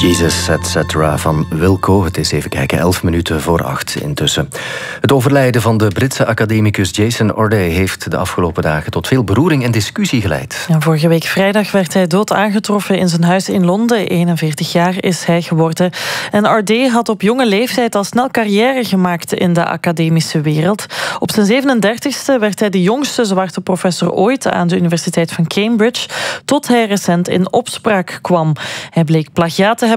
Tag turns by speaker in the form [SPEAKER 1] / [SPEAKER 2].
[SPEAKER 1] Jesus, etc. van Wilco. Het is even kijken, 11 minuten voor 8 intussen. Het overlijden van de Britse academicus Jason Ordey heeft de afgelopen dagen tot veel beroering en discussie geleid.
[SPEAKER 2] Ja, vorige week vrijdag werd hij dood aangetroffen in zijn huis in Londen. 41 jaar is hij geworden. En Ordey had op jonge leeftijd al snel carrière gemaakt in de academische wereld. Op zijn 37e werd hij de jongste zwarte professor ooit aan de Universiteit van Cambridge, tot hij recent in opspraak kwam. Hij bleek plagiaat te